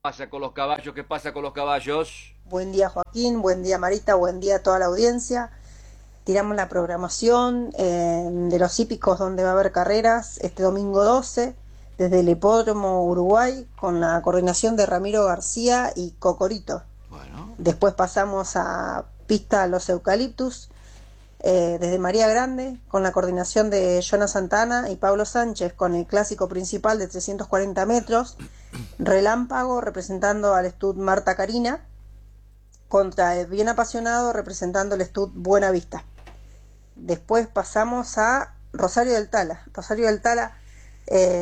Pasa con los caballos? ¿Qué pasa con los caballos? Buen día Joaquín, buen día Marita, buen día a toda la audiencia. Tiramos la programación de los hípicos donde va a haber carreras este domingo 12 desde el Hipódromo Uruguay con la coordinación de Ramiro García y Cocorito. Bueno, Después pasamos a Pista Los Eucaliptus desde María Grande con la coordinación de Jonas Santana y Pablo Sánchez con el clásico principal de 340 metros, Relámpago representando al Stud Marta Carina contra el Bien Apasionado representando el Stud Buena Vista. Después pasamos a Rosario del Tala. Rosario del Tala